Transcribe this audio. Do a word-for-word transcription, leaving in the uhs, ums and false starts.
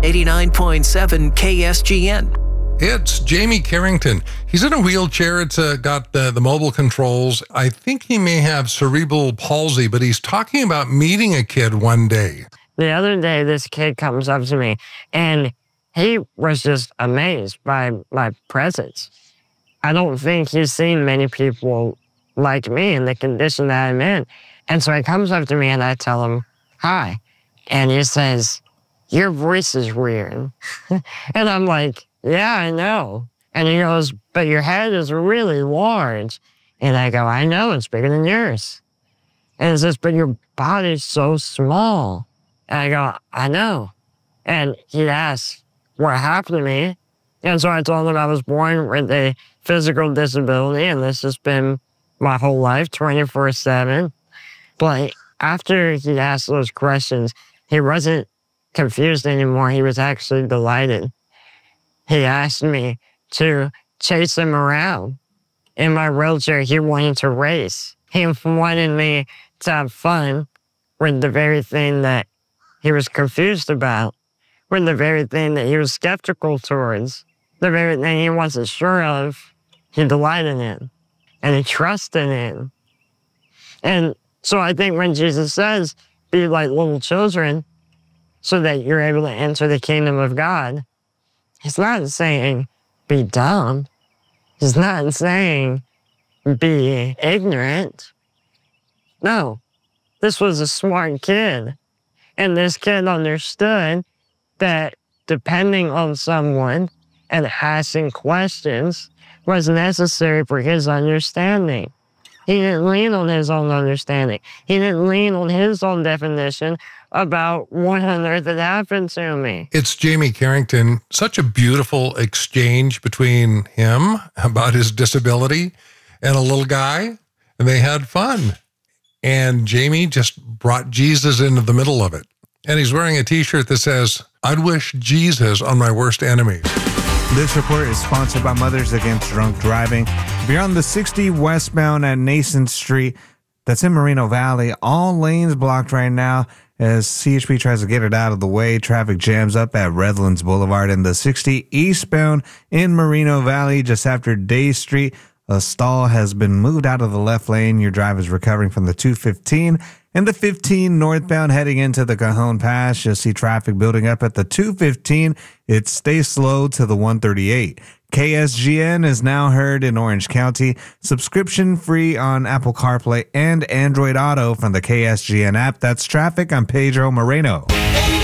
eighty-nine point seven K S G N. It's Jamie Carrington. He's in a wheelchair. It's uh, got the, the mobile controls. I think he may have cerebral palsy, but he's talking about meeting a kid one day. The other day, this kid comes up to me, and he was just amazed by my presence. I don't think he's seen many people like me in the condition that I'm in. And so he comes up to me, and I tell him, hi. And he says, your voice is weird. And I'm like, yeah, I know. And he goes, but your head is really large. And I go, I know, it's bigger than yours. And he says, but your body's so small. And I go, I know. And he asks what happened to me. And so I told him I was born with a physical disability, and this has been my whole life, twenty-four seven. But after he asked those questions, he wasn't confused anymore. He was actually delighted. He asked me to chase him around. In my wheelchair, he wanted to race. He wanted me to have fun with the very thing that he was confused about, with the very thing that he was skeptical towards, the very thing he wasn't sure of. He delighted in, and he trusted in. And so I think when Jesus says, be like little children so that you're able to enter the kingdom of God, he's not saying be dumb. He's not saying be ignorant. No, this was a smart kid. And this kid understood that depending on someone and asking questions was necessary for his understanding. He didn't lean on his own understanding. He didn't lean on his own definition about what on earth had happened to me. It's Jamie Carrington. Such a beautiful exchange between him about his disability and a little guy, and they had fun. And Jamie just brought Jesus into the middle of it. And he's wearing a t-shirt that says, I'd wish Jesus on my worst enemies. This report is sponsored by Mothers Against Drunk Driving. If you're on the sixty westbound at Nason Street, that's in Moreno Valley, all lanes blocked right now as C H P tries to get it out of the way. Traffic jams up at Redlands Boulevard, and the sixty eastbound in Moreno Valley just after Day Street. A stall has been moved out of the left lane. Your driver is recovering from the two fifteen. And the fifteen northbound heading into the Cajon Pass, you'll see traffic building up at the two fifteen. It stays slow to the one thirty-eight. K S G N is now heard in Orange County. Subscription free on Apple CarPlay and Android Auto from the K S G N app. That's traffic. I'm Pedro Moreno.